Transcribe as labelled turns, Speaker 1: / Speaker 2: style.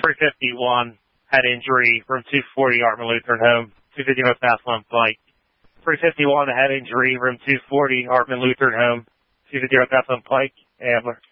Speaker 1: 351 had injury, room 240, Hartman Lutheran home, 250 North Massillon Pike. 351 had injury, room 240, Hartman Lutheran home, 250 North Massillon Pike. Ambler.